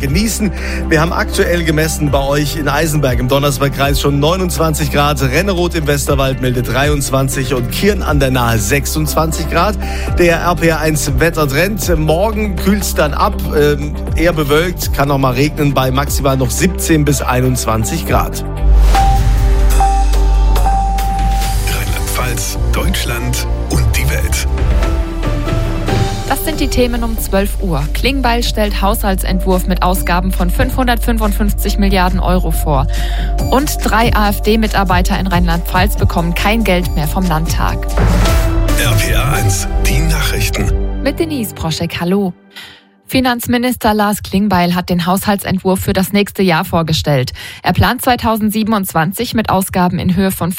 genießen. Wir haben aktuell gemessen bei euch in Eisenberg im Donnersbergkreis schon 29 Grad, Renneroth im Westerwald meldet 23 und Kirn an der Nahe 26 Grad. Der RPR1 Wettertrend, morgen kühlt es dann ab, eher bewölkt, kann noch mal regnen bei maximal noch 17 bis 21 Grad. Rheinland-Pfalz, Deutschland und die Welt. Das sind die Themen um 12 Uhr. Klingbeil stellt Haushaltsentwurf mit Ausgaben von 555 Milliarden Euro vor. Und 3 AfD-Mitarbeiter in Rheinland-Pfalz bekommen kein Geld mehr vom Landtag. RPR1, die Nachrichten. Mit Denise Proschek, hallo. Finanzminister Lars Klingbeil hat den Haushaltsentwurf für das nächste Jahr vorgestellt. Er plant 2027 mit Ausgaben in Höhe von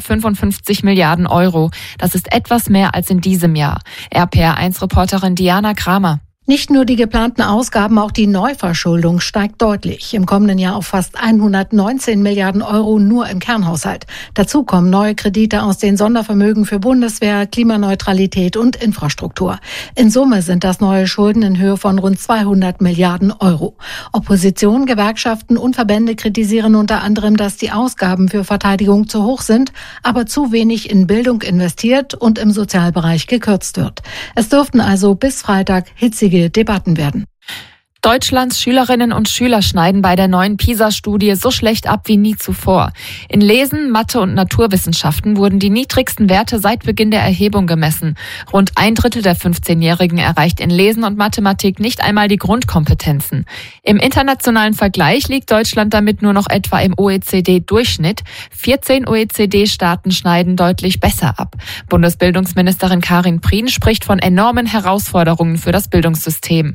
555 Milliarden Euro. Das ist etwas mehr als in diesem Jahr. RPR1-Reporterin Diana Kramer. Nicht nur die geplanten Ausgaben, auch die Neuverschuldung steigt deutlich. Im kommenden Jahr auf fast 119 Milliarden Euro nur im Kernhaushalt. Dazu kommen neue Kredite aus den Sondervermögen für Bundeswehr, Klimaneutralität und Infrastruktur. In Summe sind das neue Schulden in Höhe von rund 200 Milliarden Euro. Opposition, Gewerkschaften und Verbände kritisieren unter anderem, dass die Ausgaben für Verteidigung zu hoch sind, aber zu wenig in Bildung investiert und im Sozialbereich gekürzt wird. Es dürften also bis Freitag hitzige Debatten werden. Deutschlands Schülerinnen und Schüler schneiden bei der neuen PISA-Studie so schlecht ab wie nie zuvor. In Lesen, Mathe und Naturwissenschaften wurden die niedrigsten Werte seit Beginn der Erhebung gemessen. Rund 1/3 der 15-Jährigen erreicht in Lesen und Mathematik nicht einmal die Grundkompetenzen. Im internationalen Vergleich liegt Deutschland damit nur noch etwa im OECD-Durchschnitt. 14 OECD-Staaten schneiden deutlich besser ab. Bundesbildungsministerin Karin Prien spricht von enormen Herausforderungen für das Bildungssystem.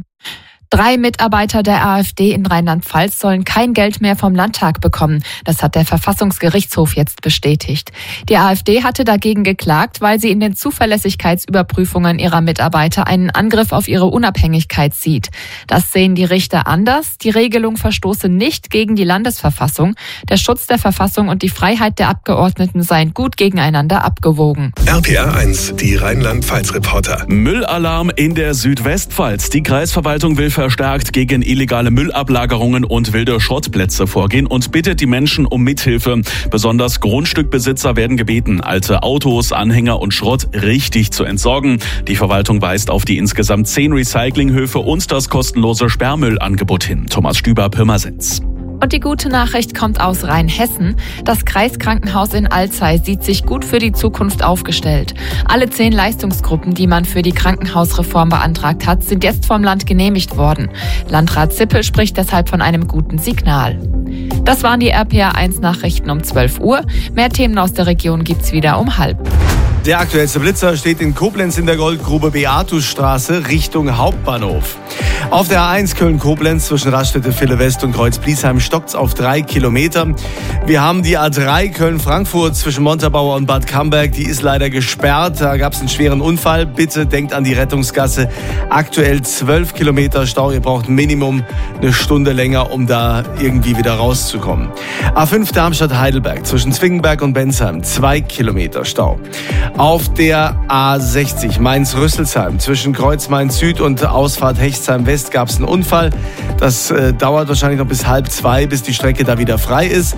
3 Mitarbeiter der AfD in Rheinland-Pfalz sollen kein Geld mehr vom Landtag bekommen. Das hat der Verfassungsgerichtshof jetzt bestätigt. Die AfD hatte dagegen geklagt, weil sie in den Zuverlässigkeitsüberprüfungen ihrer Mitarbeiter einen Angriff auf ihre Unabhängigkeit sieht. Das sehen die Richter anders. Die Regelung verstoße nicht gegen die Landesverfassung. Der Schutz der Verfassung und die Freiheit der Abgeordneten seien gut gegeneinander abgewogen. RPR1, die Rheinland-Pfalz-Reporter. Müllalarm in der Südwestpfalz. Die Kreisverwaltung will verstärkt gegen illegale Müllablagerungen und wilde Schrottplätze vorgehen und bittet die Menschen um Mithilfe. Besonders Grundstückbesitzer werden gebeten, alte Autos, Anhänger und Schrott richtig zu entsorgen. Die Verwaltung weist auf die insgesamt 10 Recyclinghöfe und das kostenlose Sperrmüllangebot hin. Thomas Stüber, Pirmasens. Und die gute Nachricht kommt aus Rheinhessen. Das Kreiskrankenhaus in Alzey sieht sich gut für die Zukunft aufgestellt. Alle 10 Leistungsgruppen, die man für die Krankenhausreform beantragt hat, sind jetzt vom Land genehmigt worden. Landrat Zippel spricht deshalb von einem guten Signal. Das waren die RPR1-Nachrichten um 12 Uhr. Mehr Themen aus der Region gibt's wieder um 12:30. Der aktuellste Blitzer steht in Koblenz in der Goldgrube Beatusstraße Richtung Hauptbahnhof. Auf der A1 Köln-Koblenz zwischen Raststätte Ville West und Kreuz-Bliesheim stockt's auf 3 Kilometer. Wir haben die A3 Köln-Frankfurt zwischen Montabaur und Bad Camberg. Die ist leider gesperrt. Da gab's einen schweren Unfall. Bitte denkt an die Rettungsgasse. Aktuell 12 Kilometer Stau. Ihr braucht Minimum eine Stunde länger, um da irgendwie wieder rauszukommen. A5 Darmstadt-Heidelberg zwischen Zwingenberg und Bensheim 2 Kilometer Stau. Auf der A60 Mainz-Rüsselsheim zwischen Kreuz Mainz-Süd und Ausfahrt Hechtsheim-West gab es einen Unfall. Das dauert wahrscheinlich noch bis 1:30, bis die Strecke da wieder frei ist.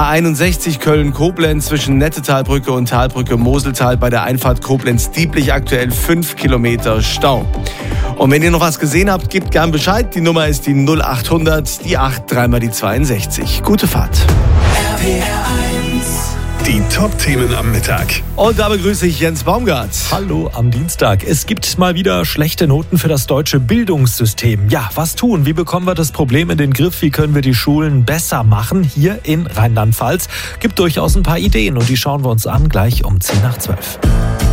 A61 Köln-Koblenz zwischen Nettetalbrücke und Talbrücke Moseltal bei der Einfahrt Koblenz-Dieblich aktuell 5 Kilometer Stau. Und wenn ihr noch was gesehen habt, gebt gern Bescheid. Die Nummer ist die 0800, die 8, 3 die 62. Gute Fahrt. RPR1, die Top-Themen am Mittag. Und da begrüße ich Jens Baumgart. Hallo am Dienstag. Es gibt mal wieder schlechte Noten für das deutsche Bildungssystem. Ja, was tun? Wie bekommen wir das Problem in den Griff? Wie können wir die Schulen besser machen? Hier in Rheinland-Pfalz gibt durchaus ein paar Ideen und die schauen wir uns an gleich um 10:50.